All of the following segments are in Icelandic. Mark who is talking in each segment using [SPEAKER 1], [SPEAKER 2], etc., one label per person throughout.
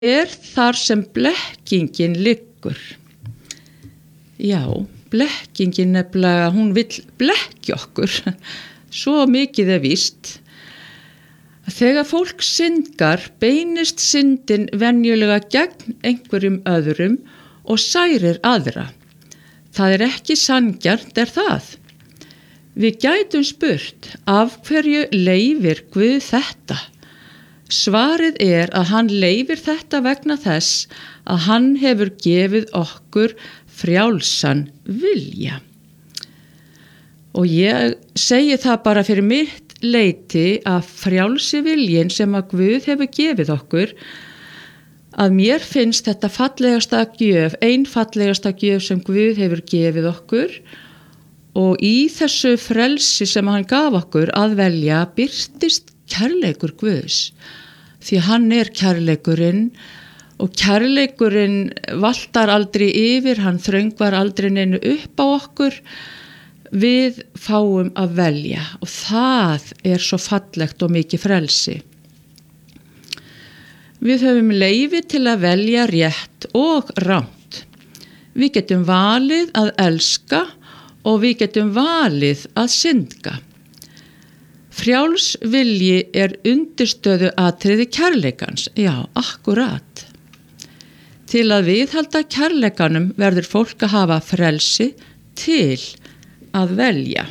[SPEAKER 1] þar sem blekkingin liggur. Já, blekkingin nefnilega, hún vill blekkja okkur. Svo mikið víst. Þegar fólk syndgar beinist syndin venjulega gegn einhverjum öðrum og særir aðra. Það ekki sanngjarnt, það? Við gætum spurt, af hverju leyfir Guð þetta? Svarið að hann leyfir þetta vegna þess að hann hefur gefið okkur frjálsan vilja. Og ég segi það bara fyrir mitt leyti að frjálsi viljinn sem að Guð hefur gefið okkur, að mér finnst þetta fallegasta gjöf, ein fallegasta gjöf sem Guð hefur gefið okkur, og í þessu frelsi sem hann gaf okkur að velja birtist kærleikur Guðs. Því hann kærleikurinn og kærleikurinn valtar aldrei yfir, hann þröngvar aldrei neinu upp á okkur. Við fáum að velja og það svo fallegt og mikið frelsi. Við höfum leyfi til að velja rétt og rangt. Við getum valið að elska og við getum valið að syndga. Frjáls vilji undirstöðu atriði kærleikans. Já, akkurat. Til að viðhalda kærleikanum verður fólk að hafa frelsi til að velja.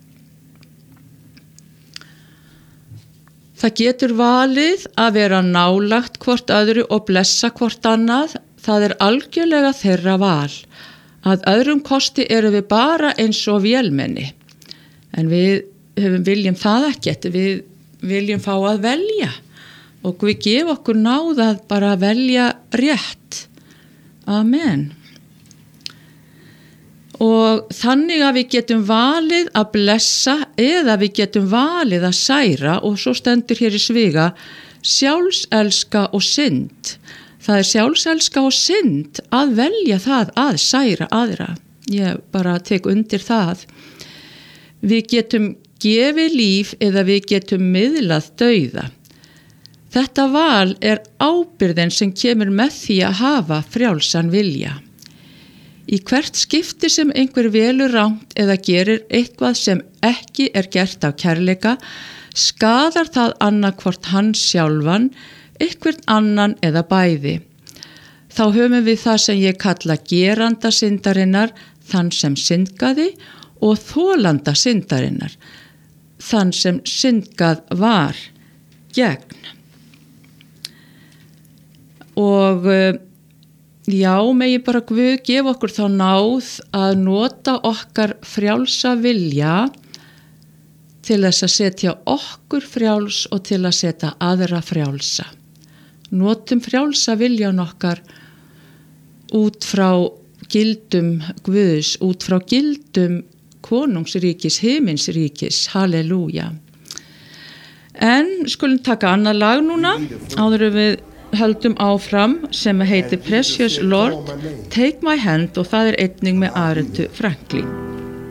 [SPEAKER 1] Það getur valið að vera nálagt hvort öðru og blessa hvort annað. Það algjörlega þeirra val. Að öðrum kosti við bara eins og vélmenni. En við viljum það ekkert. Við viljum fá að velja. Og Guð gef okkur náð að bara velja rétt. Amen. Og þannig að við getum valið að blessa eða við getum valið að særa, og svo stendur hér í sviga sjálfselska og synd. Það sjálfselska og synd að velja það að særa aðra. Ég bara tek undir það. Við getum gefið líf eða við getum miðlað dauða. Þetta val ábyrgðin sem kemur með því að hafa frjálsan vilja. Í hvert skipti sem einhver velur rangt eða gerir eitthvað sem ekki gert af kærleika, skadar það annarkvort hann sjálfan, einhvern annan eða bæði. Þá höfum við það sem ég kalla geranda syndarinnar, þann sem syndgaði, og þolanda syndarinnar, þann sem syndgað var gegn. Og já, megi bara Guð gefa okkur þá náð að nota okkar frjálsa vilja til þess að setja okkur frjáls og til að setja aðra frjálsa. Notum frjálsa viljan okkar út frá gildum Guðs, út frá gildum konungsríkis, himinsríkis, halleluja. En skulum taka annað lag núna, áður við höldum áfram, sem heitir Precious Lord, Take My Hand, og það einnig með Arethu Franklin.